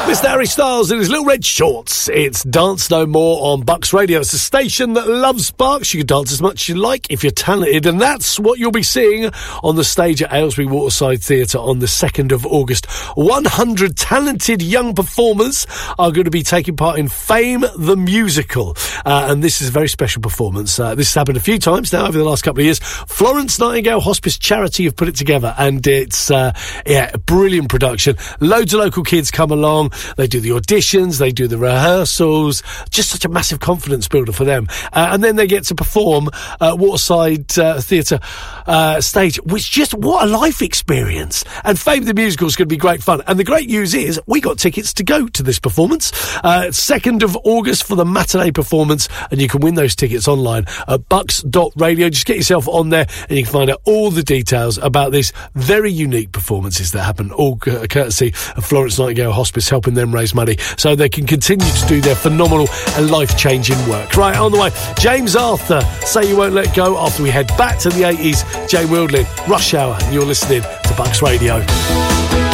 Mr. Harry Styles in his little red shorts. It's Dance No More on Bucks Radio. It's a station that loves Bucks. You can dance as much as you like if you're talented, and that's what you'll be seeing on the stage at Aylesbury Waterside Theatre on the 2nd of August. 100 talented young performers are going to be taking part in Fame the Musical, and this is a very special performance. This has happened a few times now over the last couple of years. Florence Nightingale Hospice Charity have put it together, and it's a brilliant production. Loads of local kids come along. They do the auditions, they do the rehearsals. Just such a massive confidence builder for them. And then they get to perform at Waterside Theatre stage, which just, what a life experience. And Fame the Musical is going to be great fun. And the great news is we got tickets to go to this performance. 2nd of August for the matinee performance, and you can win those tickets online at bucks.radio. Just get yourself on there and you can find out all the details about these very unique performances that happen, all courtesy of Florence Nightingale Hospice, helping them raise money so they can continue to do their phenomenal and life-changing work. Right, on the way, James Arthur, Say You Won't Let Go, after we head back to the 80s. Jane Wildling, Rush Hour, and you're listening to Bucks Radio.